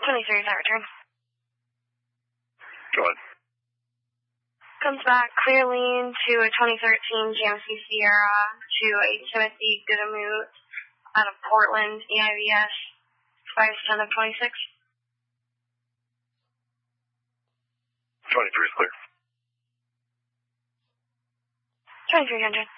23 is that return. Go ahead. Comes back clear lean to a 2013 GMC Sierra to a Timothy Goodamoot out of Portland, EIVS, 510 of 26. 23 is clear. 2300.